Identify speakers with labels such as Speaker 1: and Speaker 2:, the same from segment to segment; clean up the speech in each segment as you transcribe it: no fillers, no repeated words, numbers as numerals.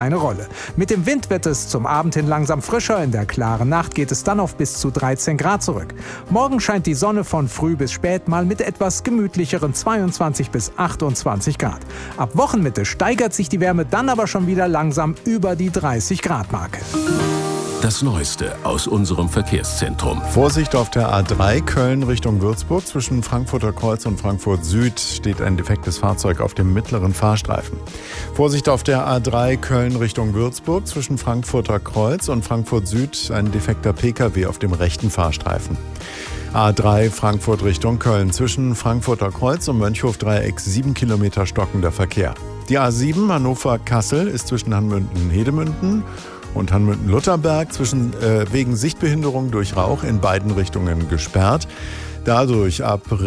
Speaker 1: keine Rolle. Mit dem Wind wird es zum Abend hin langsam frischer. In der klaren Nacht geht es dann auf bis zu 13 Grad zurück. Morgen scheint die Sonne von früh bis spät mal mit etwas gemütlicheren 22 bis 28 Grad. Ab Wochenmitte steigert sich die Wärme dann aber schon wieder langsam über die 30 Grad Marke.
Speaker 2: Das Neueste aus unserem Verkehrszentrum.
Speaker 3: Vorsicht auf der A3 Köln Richtung Würzburg. Zwischen Frankfurter Kreuz und Frankfurt Süd steht ein defektes Fahrzeug auf dem mittleren Fahrstreifen. Vorsicht auf der A3 Köln Richtung Würzburg. Zwischen Frankfurter Kreuz und Frankfurt Süd ein defekter Pkw auf dem rechten Fahrstreifen. A3 Frankfurt Richtung Köln. Zwischen Frankfurter Kreuz und Mönchhof-Dreieck 7 Kilometer stockender Verkehr. Die A7 Hannover-Kassel ist zwischen Hanmünden-Hedemünden und Hanmünden-Lutherberg wegen Sichtbehinderung durch Rauch in beiden Richtungen gesperrt. Dadurch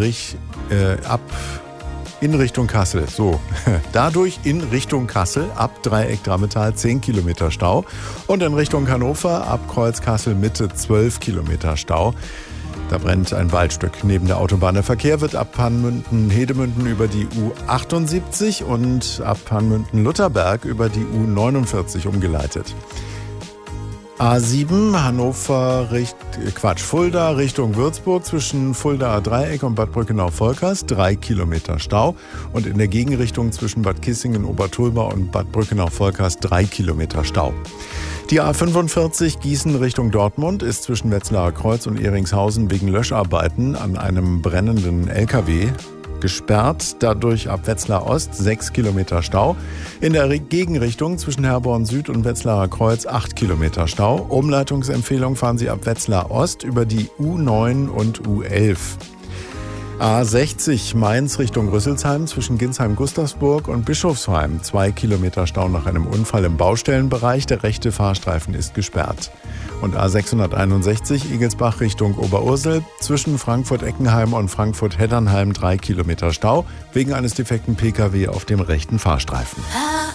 Speaker 3: in Richtung Kassel. Dadurch in Richtung Kassel ab Dreieck Drammetal 10 Kilometer Stau und in Richtung Hannover ab Kreuz Kassel Mitte 12 Kilometer Stau. Da brennt ein Waldstück neben der Autobahn. Der Verkehr wird ab Hanmünden-Hedemünden über die U78 und ab Hanmünden-Lutherberg über die U49 umgeleitet. A7 Fulda Richtung Würzburg zwischen Fuldaer Dreieck und Bad Brückenau-Volkers 3 Kilometer Stau und in der Gegenrichtung zwischen Bad Kissingen, Obertulba und Bad Brückenau-Volkers 3 Kilometer Stau. Die A45 Gießen Richtung Dortmund ist zwischen Wetzlarer Kreuz und Ehringshausen wegen Löscharbeiten an einem brennenden LKW gesperrt, dadurch ab Wetzlar Ost 6 Kilometer Stau. In der Gegenrichtung zwischen Herborn Süd und Wetzlarer Kreuz 8 Kilometer Stau. Umleitungsempfehlung fahren Sie ab Wetzlar Ost über die U9 und U11. A60 Mainz Richtung Rüsselsheim zwischen Ginsheim-Gustavsburg und Bischofsheim 2 Kilometer Stau nach einem Unfall im Baustellenbereich. Der rechte Fahrstreifen ist gesperrt. Und A661 Igelsbach Richtung Oberursel zwischen Frankfurt-Eckenheim und Frankfurt-Heddernheim 3 Kilometer Stau wegen eines defekten Pkw auf dem rechten Fahrstreifen.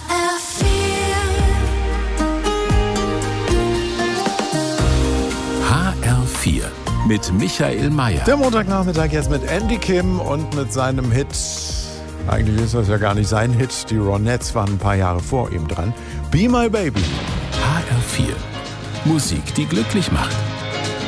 Speaker 2: HR4 mit Michael Mayer.
Speaker 3: Der Montagnachmittag jetzt mit Andy Kim und mit seinem Hit. Eigentlich ist das ja gar nicht sein Hit. Die Ronettes waren ein paar Jahre vor ihm dran. Be My Baby.
Speaker 2: HR4. Musik, die glücklich macht.